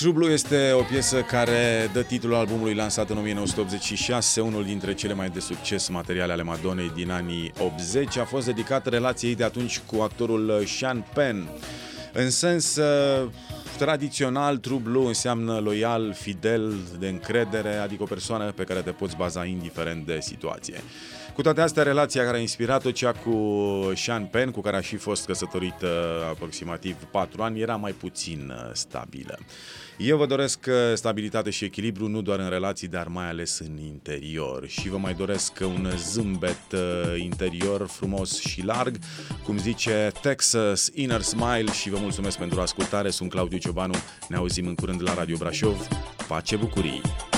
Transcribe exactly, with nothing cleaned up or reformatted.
True Blue este o piesă care dă titlul albumului lansat în nouăsprezece optzeci și șase, unul dintre cele mai de succes materiale ale Madonnei din anii optzeci. A fost dedicat relației de atunci cu actorul Sean Penn. În sens uh, tradițional, True Blue înseamnă loial, fidel, de încredere, adică o persoană pe care te poți baza indiferent de situație. Cu toate astea, relația care a inspirat-o, cea cu Sean Penn, cu care a și fost căsătorită aproximativ patru ani, era mai puțin stabilă. Eu vă doresc stabilitate și echilibru, nu doar în relații, dar mai ales în interior. Și vă mai doresc un zâmbet interior frumos și larg, cum zice Texas Inner Smile, și vă mulțumesc pentru ascultare. Sunt Claudiu Ciobanu, ne auzim în curând la Radio Brașov. Pace, bucurii!